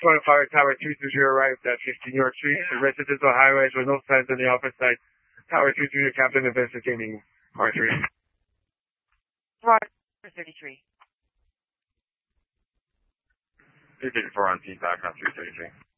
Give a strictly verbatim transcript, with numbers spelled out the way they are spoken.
Toronto Fire Tower two two zero arrived at fifteen York Street. The residential highways with no signs on the office side. Tower two two zero Captain investigating R three. Roger, thirty-three. three thirty-four on feedback on three thirty-three.